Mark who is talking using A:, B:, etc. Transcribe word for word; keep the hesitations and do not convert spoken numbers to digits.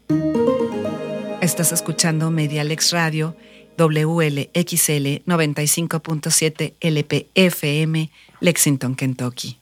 A: Estás escuchando Medialex Radio, W L X L noventa y cinco punto siete L P F M, Lexington, Kentucky.